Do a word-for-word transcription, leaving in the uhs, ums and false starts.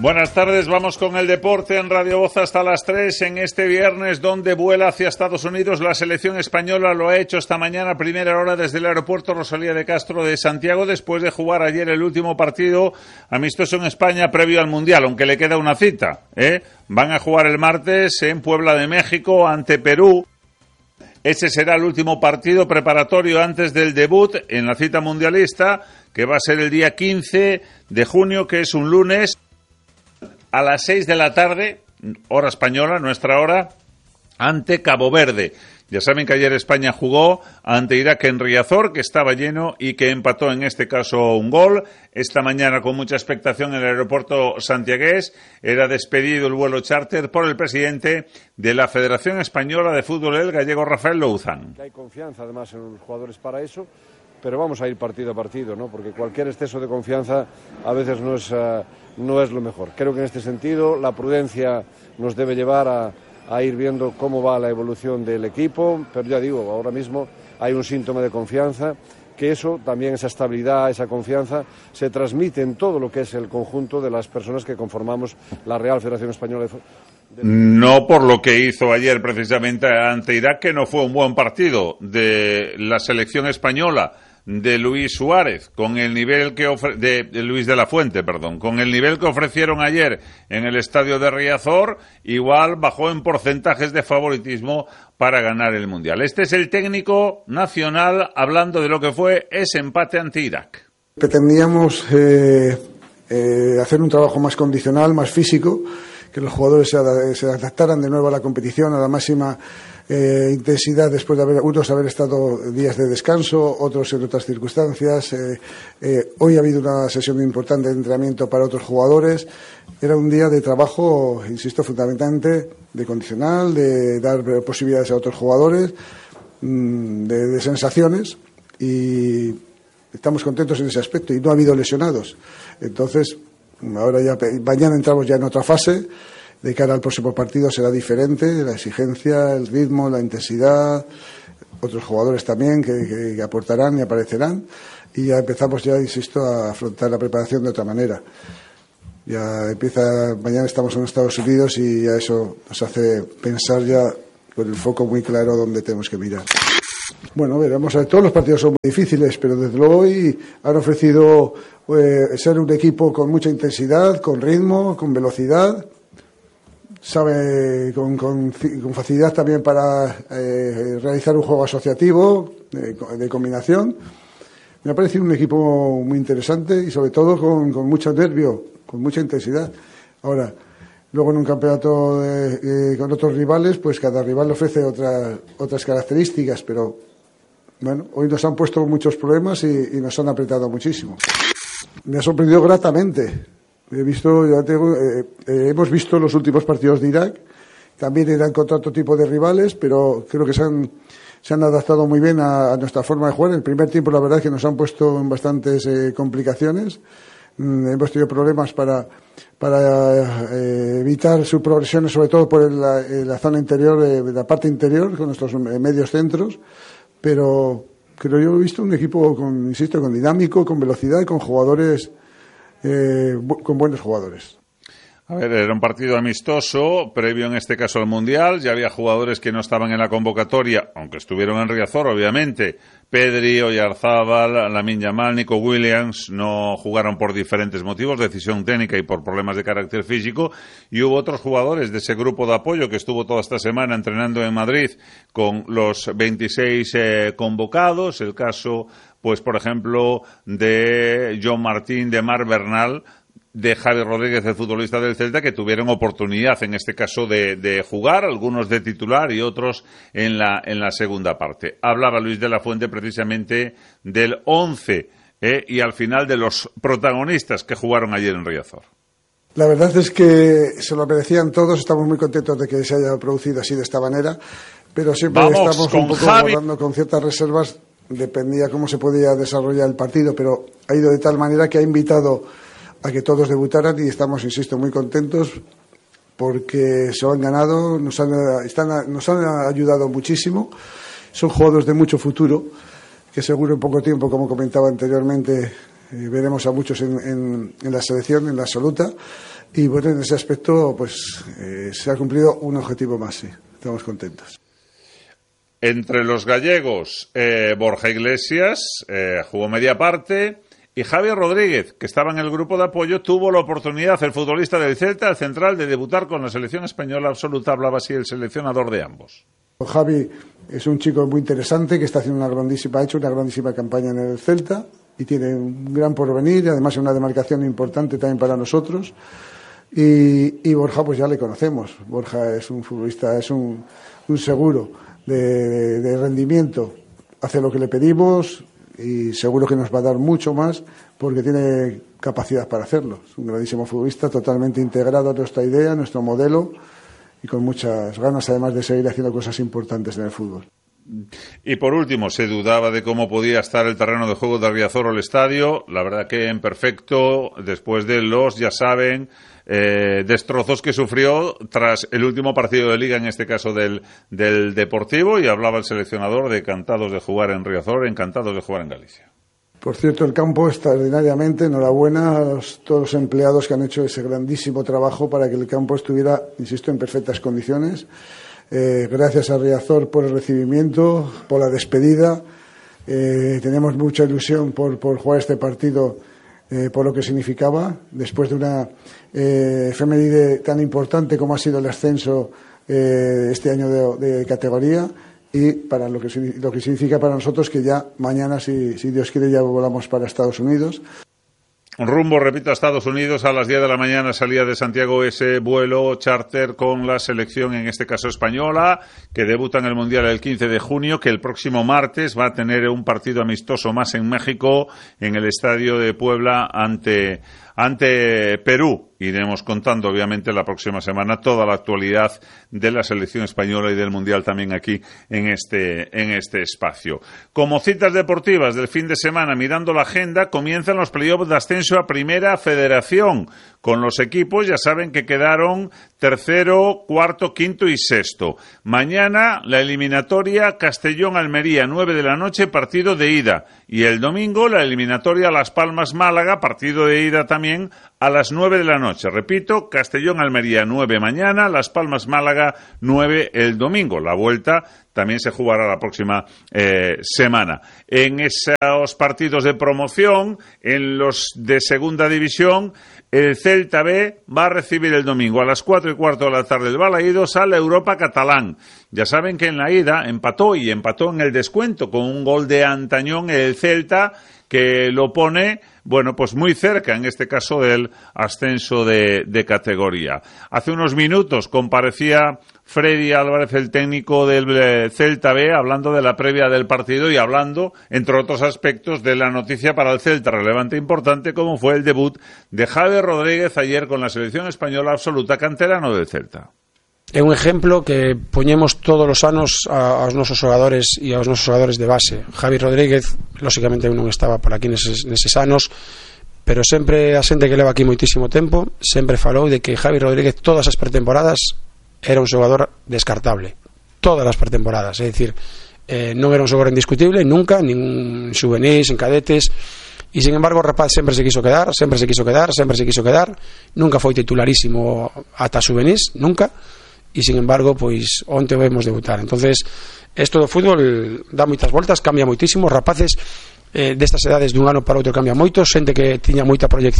Buenas tardes, vamos con el deporte en Radio Voz hasta las tres en este viernes, donde vuela hacia Estados Unidos la selección española. Lo ha hecho esta mañana a primera hora desde el aeropuerto Rosalía de Castro de Santiago, después de jugar ayer el último partido amistoso en España previo al Mundial, aunque le queda una cita, ¿eh? Van a jugar el martes en Puebla de México ante Perú. Ese será el último partido preparatorio antes del debut en la cita mundialista, que va a ser el día quince de junio, que es un lunes, a las seis de la tarde, hora española, nuestra hora, ante Cabo Verde. Ya saben que ayer España jugó ante Irak en Riazor, que estaba lleno y que empató en este caso un gol. Esta mañana, con mucha expectación en el aeropuerto santiagués, era despedido el vuelo charter por el presidente de la Federación Española de Fútbol, el gallego Rafael Louzán. Hay confianza además en los jugadores para eso, pero vamos a ir partido a partido, ¿no? Porque cualquier exceso de confianza a veces no es, uh, no es lo mejor. Creo que en este sentido la prudencia nos debe llevar a, a ir viendo cómo va la evolución del equipo, pero ya digo, ahora mismo hay un síntoma de confianza, que eso también, esa estabilidad, esa confianza, se transmite en todo lo que es el conjunto de las personas que conformamos la Real Federación Española de Fútbol. No por lo que hizo ayer precisamente ante Irak, que no fue un buen partido de la selección española de Luis Suárez, con el nivel que ofre- de, de Luis de la Fuente, perdón, con el nivel que ofrecieron ayer en el estadio de Riazor, igual bajó en porcentajes de favoritismo para ganar el Mundial. Este es el técnico nacional hablando de lo que fue ese empate ante Irak. Pretendíamos eh, eh, hacer un trabajo más condicional, más físico, que los jugadores se, ad- se adaptaran de nuevo a la competición, a la máxima Eh, intensidad después de haber, unos haber estado días de descanso, otros en otras circunstancias. Eh, eh, hoy ha habido una sesión importante de entrenamiento para otros jugadores. Era un día de trabajo, insisto, fundamentalmente de condicional, de dar posibilidades a otros jugadores, mmm, de, de sensaciones, y estamos contentos en ese aspecto, y no ha habido lesionados. Entonces, ahora ya, mañana entramos ya en otra fase. De cara al próximo partido será diferente, la exigencia, el ritmo, la intensidad, otros jugadores también que, que, que aportarán y aparecerán, y ya empezamos ya, insisto, a afrontar la preparación de otra manera. Ya empieza, mañana estamos en Estados Unidos y ya eso nos hace pensar ya con el foco muy claro dónde tenemos que mirar. Bueno, veremos, todos los partidos son muy difíciles, pero desde luego hoy han ofrecido eh, ser un equipo con mucha intensidad, con ritmo, con velocidad. Sabe con, con, con facilidad también para eh, realizar un juego asociativo de, de combinación. Me ha parecido un equipo muy interesante y sobre todo con, con mucho nervio, con mucha intensidad. Ahora, luego en un campeonato de, eh, con otros rivales, pues cada rival ofrece otra, otras características, pero bueno, hoy nos han puesto muchos problemas y, y nos han apretado muchísimo. Me ha sorprendido gratamente. He visto, ya tengo, eh, eh, hemos visto los últimos partidos de Irak, también eran contra otro tipo de rivales, pero creo que se han, se han adaptado muy bien a, a nuestra forma de jugar. En el primer tiempo, la verdad es que nos han puesto en bastantes eh, complicaciones. Mm, hemos tenido problemas para, para eh, evitar sus progresiones, sobre todo por la, la zona interior, eh, la parte interior, con nuestros medios centros, pero creo yo he visto un equipo, con, insisto, con dinámico, con velocidad y con jugadores... Eh, bu- con buenos jugadores. A ver, era un partido amistoso, previo en este caso al Mundial. Ya había jugadores que no estaban en la convocatoria, aunque estuvieron en Riazor, obviamente. Pedri, Oyarzábal, Lamine Yamal, Nico Williams no jugaron por diferentes motivos, decisión técnica y por problemas de carácter físico. Y hubo otros jugadores de ese grupo de apoyo que estuvo toda esta semana entrenando en Madrid con los veintiséis eh, convocados. El caso, pues por ejemplo, de John Martín, de Marc Bernal, de Javi Rodríguez, el futbolista del Celta, que tuvieron oportunidad en este caso de, de jugar, algunos de titular y otros en la, en la segunda parte. Hablaba Luis de la Fuente precisamente del once eh, y al final de los protagonistas que jugaron ayer en Riazor. La verdad es que se lo merecían todos, estamos muy contentos de que se haya producido así de esta manera, pero siempre Vamos estamos un poco Javi. guardando con ciertas reservas, dependía cómo se podía desarrollar el partido, pero ha ido de tal manera que ha invitado a que todos debutaran y estamos, insisto, muy contentos porque se lo han ganado, nos han, están, nos han ayudado muchísimo. Son jugadores de mucho futuro, que seguro en poco tiempo, como comentaba anteriormente, eh, veremos a muchos en, en, en la selección, en la absoluta. y bueno, en ese aspecto pues eh, se ha cumplido un objetivo más, sí, estamos contentos. Entre los gallegos, eh, Borja Iglesias eh, jugó media parte, y Javier Rodríguez, que estaba en el grupo de apoyo, tuvo la oportunidad, el futbolista del Celta, el central, de debutar con la selección española absoluta. Hablaba así el seleccionador de ambos. Javi es un chico muy interesante que está haciendo una grandísima, ha hecho una grandísima campaña en el Celta y tiene un gran porvenir, y además una demarcación importante también para nosotros. Y, y Borja, pues ya le conocemos. Borja es un futbolista, es un, un seguro de, de, de rendimiento. Hace lo que le pedimos y seguro que nos va a dar mucho más porque tiene capacidad para hacerlo. Es un grandísimo futbolista, totalmente integrado a nuestra idea, a nuestro modelo, y con muchas ganas además de seguir haciendo cosas importantes en el fútbol. Y por último, se dudaba de cómo podía estar el terreno de juego de Riazor o el estadio. La verdad que en perfecto, después de los, ya saben, eh, destrozos que sufrió tras el último partido de Liga, en este caso del, del Deportivo, y hablaba el seleccionador de encantados de jugar en Riazor, encantados de jugar en Galicia. Por cierto, el campo extraordinariamente, enhorabuena a los, todos los empleados que han hecho ese grandísimo trabajo para que el campo estuviera, insisto, en perfectas condiciones. Eh, gracias a Riazor por el recibimiento, por la despedida. Eh, tenemos mucha ilusión por, por jugar este partido, eh, por lo que significaba, después de una eh, efeméride tan importante como ha sido el ascenso eh, este año de, de categoría, y para lo que, lo que significa para nosotros que ya mañana, si, si Dios quiere, ya volamos para Estados Unidos. Rumbo, repito, a Estados Unidos. A las diez de la mañana salía de Santiago ese vuelo charter con la selección, en este caso española, que debuta en el Mundial el quince de junio, que el próximo martes va a tener un partido amistoso más en México, en el Estadio de Puebla, ante, ante Perú. Iremos contando, obviamente, la próxima semana toda la actualidad de la selección española y del Mundial también aquí en este, en este espacio. Como citas deportivas del fin de semana, mirando la agenda, comienzan los playoffs de ascenso a Primera Federación, con los equipos, ya saben, que quedaron tercero, cuarto, quinto y sexto. Mañana la eliminatoria Castellón-Almería, nueve de la noche, partido de ida. Y el domingo la eliminatoria Las Palmas-Málaga, partido de ida también a las nueve de la noche. Repito, Castellón-Almería nueve mañana, Las Palmas-Málaga nueve el domingo. La vuelta también se jugará la próxima eh, semana. En esos partidos de promoción, en los de segunda división, el Celta B va a recibir el domingo a las cuatro y cuarto de la tarde el Balaídos a la Europa Catalán. Ya saben que en la ida empató y empató en el descuento con un gol de Antañón el Celta, que lo pone, bueno, pues muy cerca, en este caso, del ascenso de, de categoría. Hace unos minutos comparecía Freddy Álvarez, el técnico del Celta B, hablando de la previa del partido y hablando, entre otros aspectos, de la noticia para el Celta relevante e importante, como fue el debut de Javier Rodríguez ayer con la selección española absoluta, canterano del Celta. É un exemplo que poñemos todos os anos aos nosos xogadores e aos nosos xogadores de base. Javi Rodríguez, lóxicamente eu non estaba por aquí neses, neses anos, pero sempre a xente que leva aquí moitísimo tempo sempre falou de que Javi Rodríguez todas as pretemporadas era un xogador descartable, todas as pretemporadas, é dicir, eh, non era un xogador indiscutible nunca, nin juvenis, en cadetes, e sin embargo o rapaz sempre se quiso quedar, sempre se quiso quedar, sempre se quiso quedar, nunca foi titularísimo ata juvenis, nunca. E sin embargo, pois onte o vemos debutar. Entonces, isto do fútbol dá moitas voltas, cambia moitísimo. Os rapaces eh, destas edades dun ano para outro cambia moito, xente que tiña moita proyección